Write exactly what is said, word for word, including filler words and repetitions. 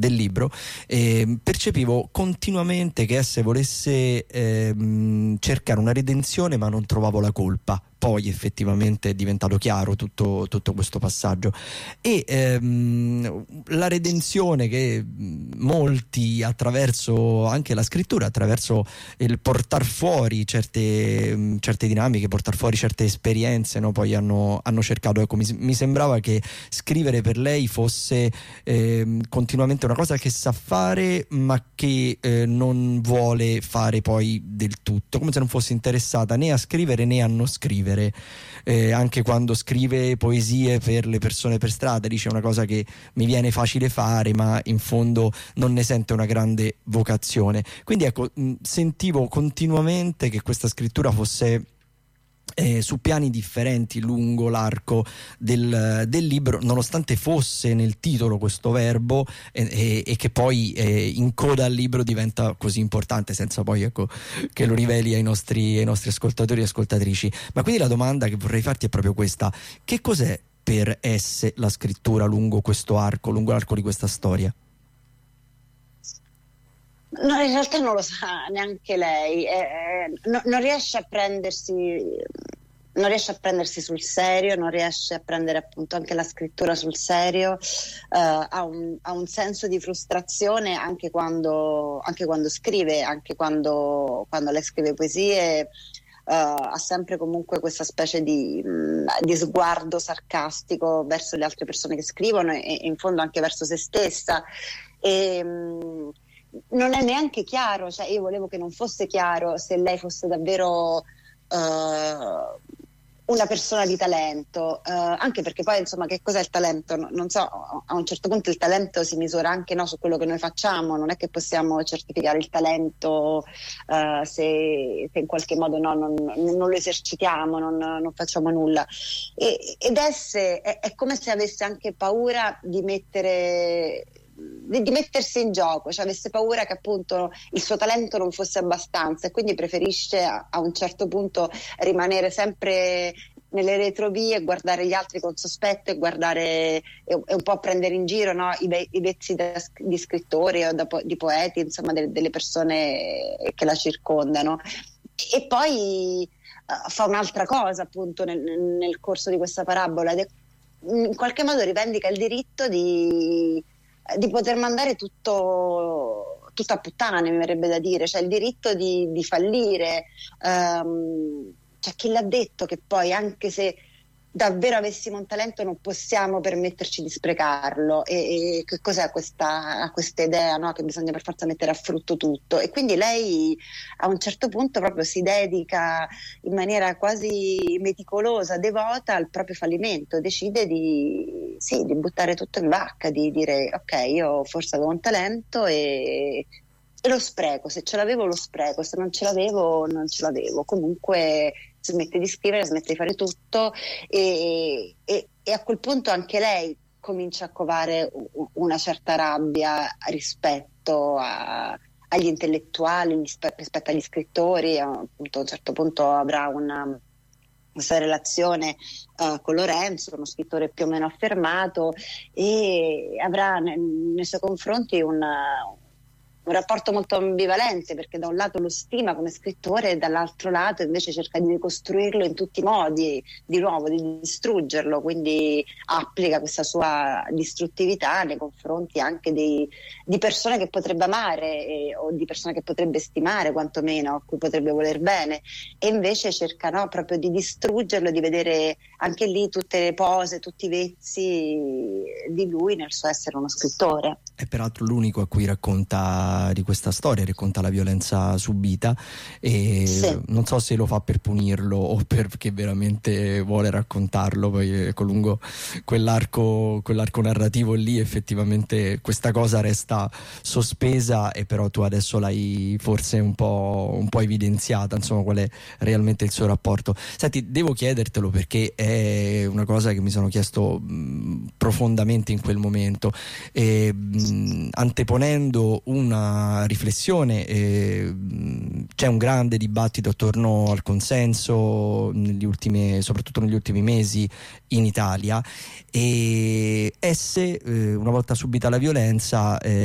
del libro, eh, percepivo continuamente che esse volesse eh, cercare una redenzione, ma non trovavo la colpa. Poi effettivamente è diventato chiaro tutto, tutto questo passaggio, e ehm, la redenzione che molti, attraverso anche la scrittura, attraverso il portar fuori certe, certe dinamiche, portar fuori certe esperienze, no, poi hanno, hanno cercato. Ecco, mi, mi sembrava che scrivere per lei fosse eh, continuamente una cosa che sa fare, ma che eh, non vuole fare poi del tutto, come se non fosse interessata né a scrivere né a non scrivere. Eh, anche quando scrive poesie per le persone per strada dice una cosa che mi viene facile fare, ma in fondo non ne sente una grande vocazione. Quindi ecco, mh, sentivo continuamente che questa scrittura fosse Eh, su piani differenti lungo l'arco del, del libro, nonostante fosse nel titolo questo verbo e, e, e che poi eh, in coda al libro diventa così importante, senza poi, ecco, che lo riveli ai nostri, ai nostri ascoltatori e ascoltatrici. Ma quindi la domanda che vorrei farti è proprio questa: che cos'è per esse la scrittura lungo questo arco, lungo l'arco di questa storia? No, in realtà non lo sa neanche lei, eh, no, non riesce a prendersi, non riesce a prendersi sul serio, non riesce a prendere appunto anche la scrittura sul serio, eh, ha, un, ha un senso di frustrazione anche quando, anche quando scrive, anche quando, quando lei scrive poesie. Uh, ha sempre comunque questa specie di, mh, di sguardo sarcastico verso le altre persone che scrivono e, e in fondo anche verso se stessa. E, mh, non è neanche chiaro, cioè io volevo che non fosse chiaro se lei fosse davvero uh, una persona di talento, uh, anche perché poi insomma che cos'è il talento? No, non so, a un certo punto il talento si misura anche, no, su quello che noi facciamo, non è che possiamo certificare il talento uh, se, se in qualche modo no, non, non lo esercitiamo, non, non facciamo nulla. E, ed esse è, è come se avesse anche paura di mettere Di, di mettersi in gioco, cioè avesse paura che appunto il suo talento non fosse abbastanza e quindi preferisce a, a un certo punto rimanere sempre nelle retrovie, guardare gli altri con sospetto e guardare e, e un po' prendere in giro, no, i, be- i vezzi da, di scrittori o da po- di poeti, insomma de- delle persone che la circondano. E poi uh, fa un'altra cosa appunto nel, nel corso di questa parabola ed è, in qualche modo rivendica il diritto di di poter mandare tutto, tutto a puttane, mi verrebbe da dire, cioè il diritto di, di fallire. Um, cioè chi l'ha detto che poi anche se davvero avessimo un talento non possiamo permetterci di sprecarlo, e, e che cos'è questa, questa idea, no? Che bisogna per forza mettere a frutto tutto, e quindi lei a un certo punto proprio si dedica in maniera quasi meticolosa, devota al proprio fallimento, decide di, sì, di buttare tutto in vacca, di dire ok, io forse avevo un talento e e lo spreco, se ce l'avevo lo spreco, se non ce l'avevo non ce l'avevo, comunque smette di scrivere, smette di fare tutto e, e, e a quel punto anche lei comincia a covare una certa rabbia rispetto a, agli intellettuali, rispetto agli scrittori. Appunto, a un certo punto avrà una questa relazione uh, con Lorenzo, uno scrittore più o meno affermato, e avrà nei, nei suoi confronti una un rapporto molto ambivalente, perché da un lato lo stima come scrittore e dall'altro lato invece cerca di ricostruirlo in tutti i modi, di nuovo di distruggerlo, quindi applica questa sua distruttività nei confronti anche di, di persone che potrebbe amare e, o di persone che potrebbe stimare quantomeno, a cui potrebbe voler bene, e invece cerca, no, proprio di distruggerlo, di vedere anche lì tutte le pose, tutti i vezzi di lui nel suo essere uno scrittore. È peraltro l'unico a cui racconta di questa storia, racconta la violenza subita, e sì, non so se lo fa per punirlo o perché veramente vuole raccontarlo. Poi ecco, lungo quell'arco, quell'arco narrativo lì effettivamente questa cosa resta sospesa, e però tu adesso l'hai forse un po', un po' evidenziata, insomma, qual è realmente il suo rapporto. Senti, devo chiedertelo perché è una cosa che mi sono chiesto mh, profondamente in quel momento, e mh, anteponendo una riflessione, eh, c'è un grande dibattito attorno al consenso negli ultimi, soprattutto negli ultimi mesi in Italia, e esse, eh, una volta subita la violenza, eh,